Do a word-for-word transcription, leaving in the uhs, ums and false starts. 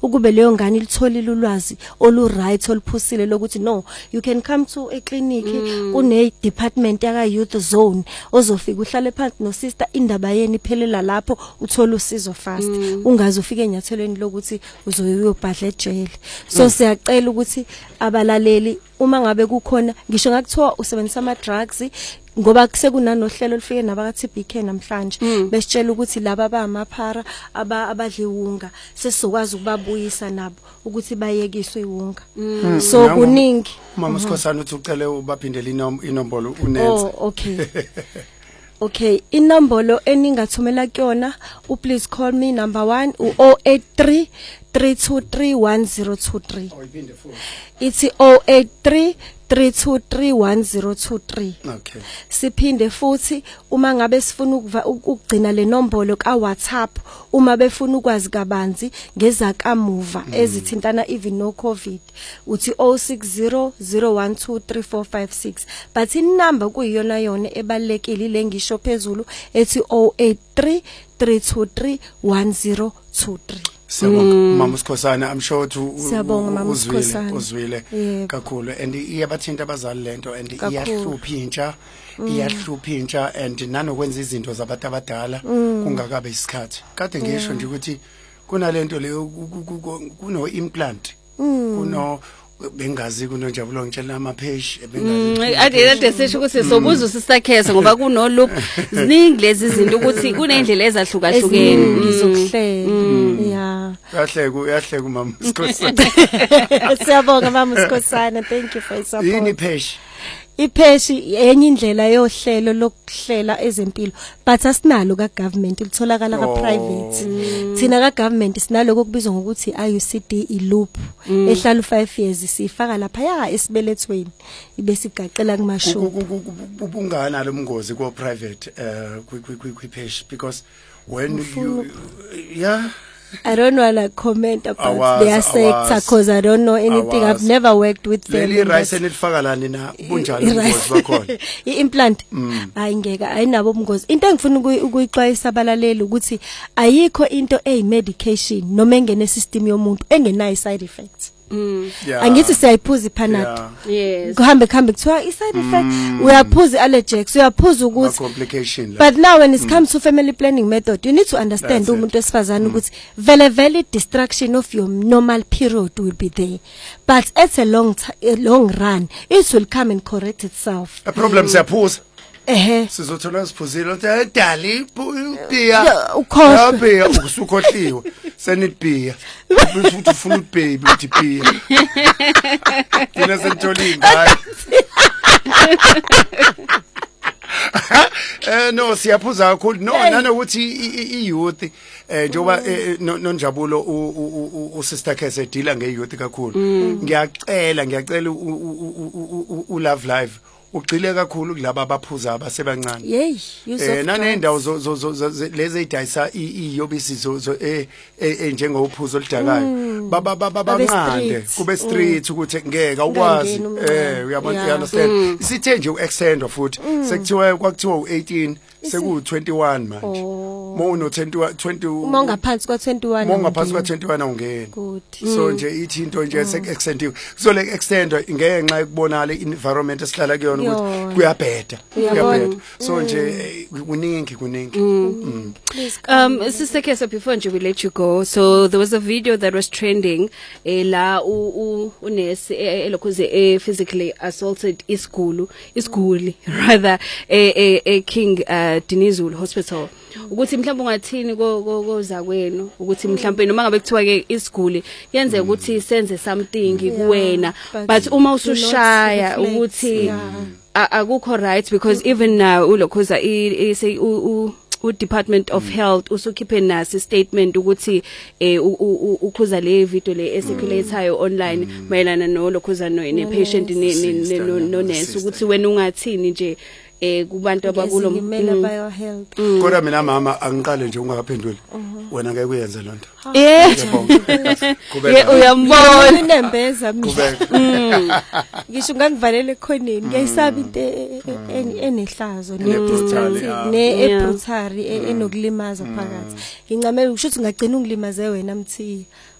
ukube leyo ngane ilitholile ulwazi olu right oluphusile lokuthi no you can come to a clinic kune department yaka youth zone ozofika uhlale phansi no sister indaba yeni iphelela lapho uthola usizo fast ungaze ufike enyathelweni lokuthi uzoyobhadla ejele so siyacela ukuthi abalaleli uma ngabe kukhona ngisho ngakuthiwa usebenzisa ama drugs ngoba kusekunanohlelo lifike nabaka T B K namhlanje besitshela ukuthi laba abamaphara aba abadliwunga sesizokwazi ukubabuyisa nabo ukuthi bayekiswe iwunga so kuningi mama Sikhosana uthi ucele ubaphindele inombolo unenze oh okay okay inombolo eningathumela kuyona u please call me number one u zero eight three three two three one zero two three it's zero eight three three two three one zero two three okay siphinde futhi uma ngabe sifuna ukugcina le nombolo ka WhatsApp uma befuna ukwazi kabanzi ngezakamuva ezithintana even no covid uthi zero six zero zero one two three four five six but inamba kuyiyona yona ebalekile lengisho phezulu ethi zero eight three three two three one zero two three Siyabonga mama Sikhosana I'm sure to Siyabonga mama Sikhosana uzwile kakhulu and iyabathinta abazali lento and iyahlupha intsha iyahlupha intsha and nanokwenza izinto zabantu abadala kungakabe isikhathi kade ngisho nje ukuthi kunalento leyo kuno implant kuno bengazi kunonjabulo ngitshela ama page bengazi ade ade sesho ukuthi sobuza sisakhesa ngoba kuno loop ziningi lezi zinto ukuthi kunendlela ezahlukahlukene ngizokuhlela yeah kahle ku yahle ku mama Sikhosana siyabonga mama Sikhosana thank you for your support yini page ipeshi enye indlela yohlelo lokuhlela ezempilo but asinalo ka government litholakala ka private thina ka government sinalo kokubizwa ngokuthi I U C D iloop ehlala u five years sifaka lapha ya esibelethweni ibe sigaqela kumashoko ubungana lomngozi ko private uh kwi page because when you yeah I don't want to comment about was, their sector because I don't know anything. I've never worked with them. Leli rice enifaka la nina bunjani ubungozi bakhona? I-implant ayingeka ayinabo ubungozi. Into engifuna ukuyixwayisa abalaleli ukuthi ayikho into ey-medication noma engene system yomuntu engenayo side effects. Mm. Yeah. Angithi siyayiphuza ipanado. Yeah. Yes. Kuhambe kuhambe kuthiwa i-side effect mm. uyaphuza allergics uyaphuza ukuthi complication like. But now when it mm. comes to family planning method you need to understand umuntu esifazana ukuthi vele vele distraction of your normal period will be there but at a long a long run it will come and correct itself. A problem siyaphuza ehe sizothola siphuzile uthi dali ubhiya ukhohlwe usukhohliwe senibhiya futhi ufuna ubhiya uthi bhiya kina sentolini hayi eh no siyaphuza kakhulu no nanokuthi iyouth eh njoba nonjabulo u sister Khese deala ngeyouth kakhulu ngiyacela ngiyacela u love live ugcile kakhulu kulabo abaphuza abasebancane hey eh nanendawo lezi edayisa iyobisi zo eh njengophuzo olidakayo baba babancane kube street ukuthi ngeke awukwazi eh uyabona you understand isithe nje uextend futhi sekuthiwa kwakuthiwa u eighteen seku twenty-one manje mono twenty uma ngaphansi kwa twenty-one uma ngaphansi kwa twenty-one awungeni so nje ithi into nje sek-extendiwe so le extendwa ngenxa yokubonala environment esihlala kuyona ukuthi kuyabheda kuyabheda so nje kuningi kuningi um sister Khese before nje we let you go so there was a video that was trending la u unesi elokhuze physically assaulted isigulu isiguli rather a King Dinizulu Hospital ukuthi mhlawumbe ungathini koza kwenu ukuthi mhlawumbe noma ngabe kuthiwa ke isiguli yenze ukuthi senze something kuwena but uma usushaya ukuthi akukho right because even now ulokhuza i say u Department of Health usukhiphe nasi statement ukuthi eh ukhuza le video le esiculateayo online mayelana no lokhuza no ne patient ne no nurse ukuthi wena ungathini nje eh kubantu abakulo bio health kodwa mina mama angiqale nje ungakaphenduli wena ngeke uyenze lonto eh uyambona unembeza mina ngisho ngangivalele ekhoneni ngiyayisaba into enehlazo ne ebrutary enokulimaza phakathi ngincamela ukusho ukuthi ngagcina ungilimaze wena mthiya